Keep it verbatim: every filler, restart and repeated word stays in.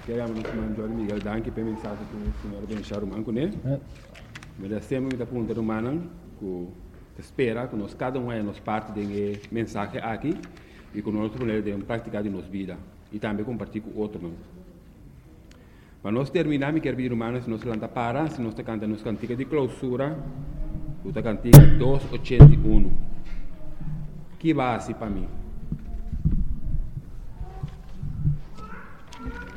queremos nos mandar Miguel Danke para mensagem que o senhor Benchar Manco, né? Mas sempre me pergunta do mano que espera que nós cada um é nos parte de mensagem aqui e que nós podemos praticar de nossa vida e também compartilhar com outro, não? Para nós terminar, me quero pedir humanos, se nós lanta para, se nós cantamos nos cantiga de clausura, o cantiga duzentos e oitenta e um. Que base para mim?